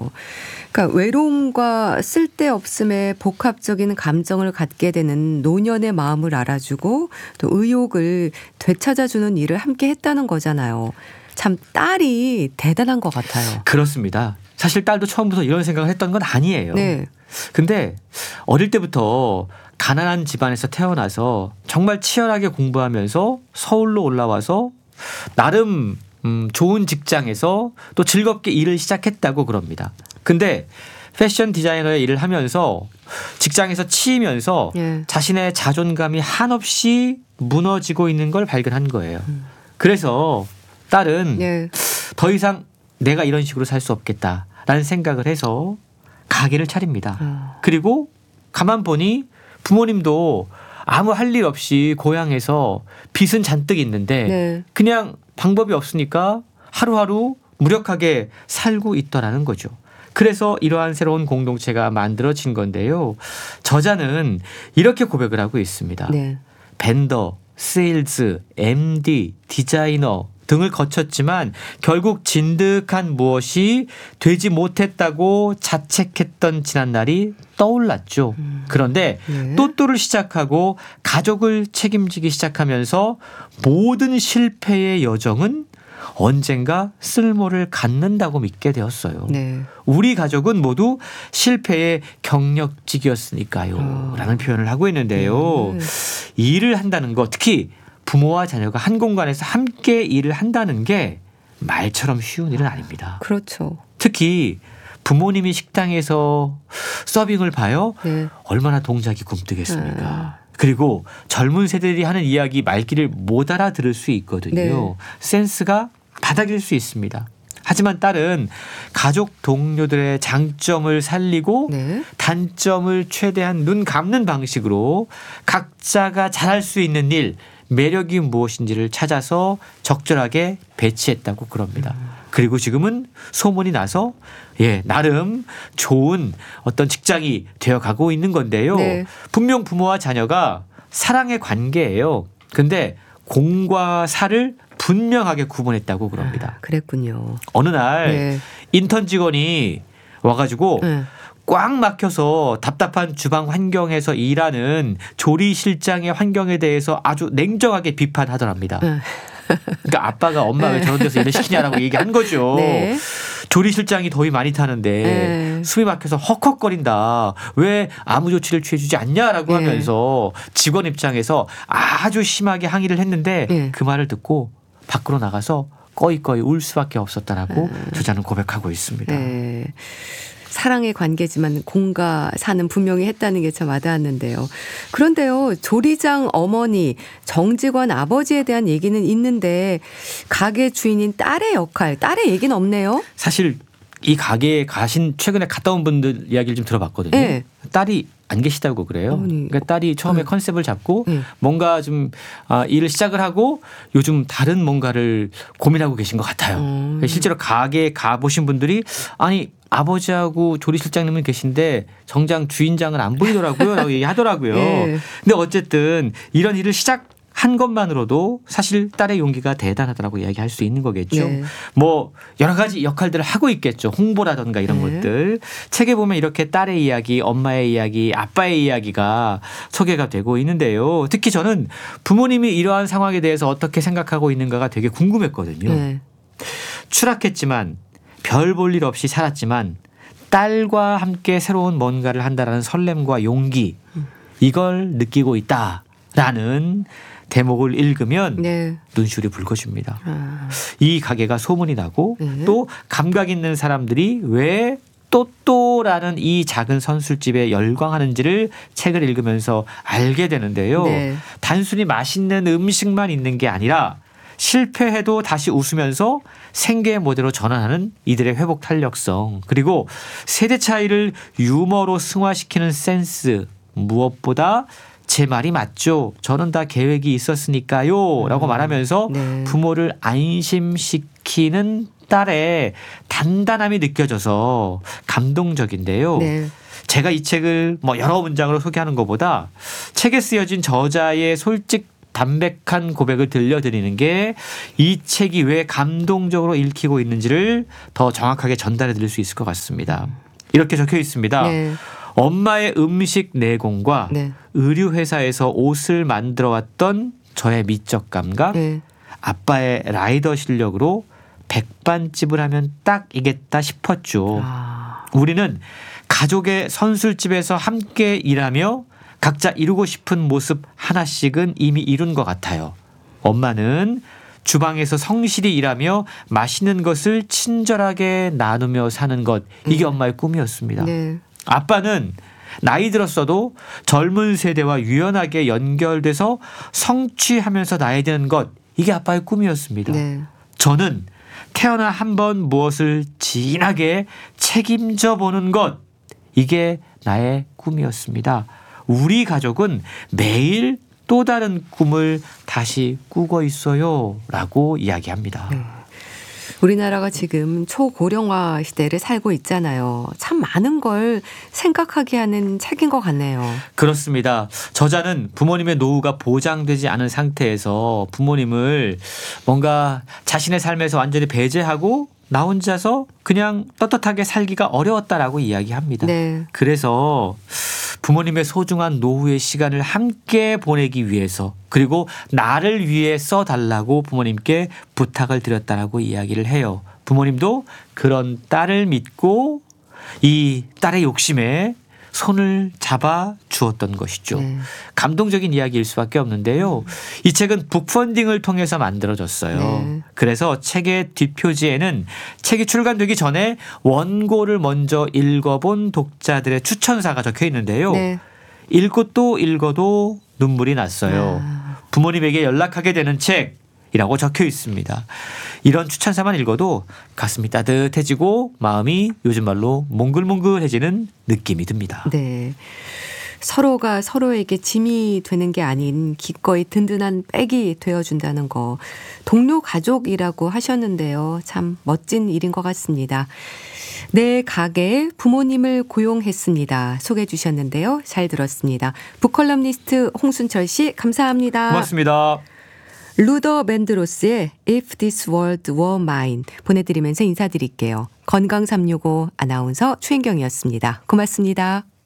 그러니까 외로움과 쓸데없음에 복합적인 감정을 갖게 되는 노년의 마음을 알아주고 또 의욕을 되찾아주는 일을 함께 했다는 거잖아요. 참 딸이 대단한 것 같아요. 그렇습니다. 사실 딸도 처음부터 이런 생각을 했던 건 아니에요. 네. 근데 어릴 때부터 가난한 집안에서 태어나서 정말 치열하게 공부하면서 서울로 올라와서 나름 좋은 직장에서 또 즐겁게 일을 시작했다고 그럽니다. 근데 패션 디자이너의 일을 하면서 직장에서 치이면서 자신의 자존감이 한없이 무너지고 있는 걸 발견한 거예요. 그래서 딸은 더 이상 내가 이런 식으로 살 수 없겠다라는 생각을 해서 가게를 차립니다. 그리고 가만 보니 부모님도 아무 할 일 없이 고향에서 빚은 잔뜩 있는데 그냥 방법이 없으니까 하루하루 무력하게 살고 있더라는 거죠. 그래서 이러한 새로운 공동체가 만들어진 건데요. 저자는 이렇게 고백을 하고 있습니다. 벤더, 세일즈, MD, 디자이너 등을 거쳤지만 결국 진득한 무엇이 되지 못했다고 자책했던 지난날이 떠올랐죠. 그런데 또또를 시작하고 가족을 책임지기 시작하면서 모든 실패의 여정은 언젠가 쓸모를 갖는다고 믿게 되었어요. 우리 가족은 모두 실패의 경력직이었으니까요. 라는 표현을 하고 있는데요. 일을 한다는 것, 특히 부모와 자녀가 한 공간에서 함께 일을 한다는 게 말처럼 쉬운 일은 아닙니다. 그렇죠. 특히 부모님이 식당에서 서빙을 봐요. 얼마나 동작이 굼뜨겠습니까. 그리고 젊은 세대들이 하는 이야기 말귀를 못 알아들을 수 있거든요. 센스가 바닥일 수 있습니다. 하지만 딸은 가족 동료들의 장점을 살리고 단점을 최대한 눈 감는 방식으로 각자가 잘할 수 있는 일, 매력이 무엇인지를 찾아서 적절하게 배치했다고 그럽니다. 그리고 지금은 소문이 나서 나름 좋은 어떤 직장이 되어가고 있는 건데요. 분명 부모와 자녀가 사랑의 관계예요. 근데 공과 사를 분명하게 구분했다고 그럽니다. 그랬군요. 어느 날 인턴 직원이 와가지고 꽉 막혀서 답답한 주방 환경에서 일하는 조리실장의 환경에 대해서 아주 냉정하게 비판하더랍니다. 그러니까 아빠가 엄마 왜 저런 데서 일을 시키냐라고 얘기한 거죠. 조리실장이 더위 많이 타는데 숨이 막혀서 헉헉거린다. 왜 아무 조치를 취해주지 않냐라고 하면서 직원 입장에서 아주 심하게 항의를 했는데 그 말을 듣고 밖으로 나가서 꺼이꺼이 울 수밖에 없었다라고 저자는 고백하고 있습니다. 사랑의 관계지만 공과 사는 분명히 했다는 게 참 와닿았는데요. 그런데요. 조리장 어머니, 정직원 아버지에 대한 얘기는 있는데 가게 주인인 딸의 역할, 딸의 얘기는 없네요. 사실 이 가게에 가신 최근에 갔다 온 분들 이야기를 좀 들어봤거든요. 딸이 안 계시다고 그래요. 그러니까 딸이 처음에 컨셉을 잡고 뭔가 좀 일을 시작을 하고 요즘 다른 뭔가를 고민하고 계신 것 같아요. 실제로 가게에 가보신 분들이 아니 아버지하고 조리실장님은 계신데 정작 주인장은 안 보이더라고요. 라고 얘기하더라고요. 근데 어쨌든 이런 일을 시작한 것만으로도 사실 딸의 용기가 대단하다라고 이야기할 수 있는 거겠죠. 뭐 여러 가지 역할들을 하고 있겠죠. 홍보라든가 이런 것들. 책에 보면 이렇게 딸의 이야기, 엄마의 이야기, 아빠의 이야기가 소개가 되고 있는데요. 특히 저는 부모님이 이러한 상황에 대해서 어떻게 생각하고 있는가가 되게 궁금했거든요. 추락했지만 별 볼 일 없이 살았지만 딸과 함께 새로운 뭔가를 한다라는 설렘과 용기 이걸 느끼고 있다라는 대목을 읽으면 눈시울이 붉어집니다. 이 가게가 소문이 나고 또 감각 있는 사람들이 왜 또또라는 이 작은 선술집에 열광하는지를 책을 읽으면서 알게 되는데요. 단순히 맛있는 음식만 있는 게 아니라 실패해도 다시 웃으면서 생계의 모델로 전환하는 이들의 회복 탄력성, 그리고 세대 차이를 유머로 승화시키는 센스, 무엇보다 제 말이 맞죠. 저는 다 계획이 있었으니까요. 라고 말하면서 부모를 안심시키는 딸의 단단함이 느껴져서 감동적인데요. 제가 이 책을 뭐 여러 문장으로 소개하는 것보다 책에 쓰여진 저자의 담백한 고백을 들려드리는 게 이 책이 왜 감동적으로 읽히고 있는지를 더 정확하게 전달해 드릴 수 있을 것 같습니다. 이렇게 적혀 있습니다. 네. 엄마의 음식 내공과 네. 의류회사에서 옷을 만들어 왔던 저의 미적 감각, 네. 아빠의 라이더 실력으로 백반집을 하면 딱이겠다 싶었죠. 우리는 가족의 선술집에서 함께 일하며 각자 이루고 싶은 모습 하나씩은 이미 이룬 것 같아요. 엄마는 주방에서 성실히 일하며 맛있는 것을 친절하게 나누며 사는 것, 이게 엄마의 꿈이었습니다. 네. 아빠는 나이 들었어도 젊은 세대와 유연하게 연결돼서 성취하면서 나야 되는 것, 이게 아빠의 꿈이었습니다. 네. 저는 태어나 한 번 무엇을 진하게 책임져 보는 것, 이게 나의 꿈이었습니다. 우리 가족은 매일 또 다른 꿈을 다시 꾸고 있어요 라고 이야기합니다. 우리나라가 지금 초고령화 시대를 살고 있잖아요. 참 많은 걸 생각하게 하는 책인 것 같네요. 그렇습니다. 저자는 부모님의 노후가 보장되지 않은 상태에서 부모님을 뭔가 자신의 삶에서 완전히 배제하고 나 혼자서 그냥 떳떳하게 살기가 어려웠다라고 이야기합니다. 네. 그래서 부모님의 소중한 노후의 시간을 함께 보내기 위해서, 그리고 나를 위해 써달라고 부모님께 부탁을 드렸다라고 이야기를 해요. 부모님도 그런 딸을 믿고 이 딸의 욕심에 손을 잡아 주었던 것이죠. 네. 감동적인 이야기일 수밖에 없는데요. 이 책은 북펀딩을 통해서 만들어졌어요. 네. 그래서 책의 뒷표지에는 책이 출간되기 전에 원고를 먼저 읽어본 독자들의 추천사가 적혀 있는데요. 네. 읽고 또 읽어도 눈물이 났어요. 부모님에게 연락하게 되는 책이라고 적혀 있습니다. 이런 추천사만 읽어도 가슴이 따뜻해지고 마음이 요즘 말로 몽글몽글해지는 느낌이 듭니다. 네. 서로가 서로에게 짐이 되는 게 아닌 기꺼이 든든한 백이 되어준다는 거. 동료 가족이라고 하셨는데요. 참 멋진 일인 것 같습니다. 내 가게에 부모님을 고용했습니다. 소개해 주셨는데요. 잘 들었습니다. 북컬럼니스트 홍순철 씨 감사합니다. 고맙습니다. 루더 밴드로스의 If This World Were Mine 보내드리면서 인사드릴게요. 건강365 아나운서 최인경이었습니다. 고맙습니다.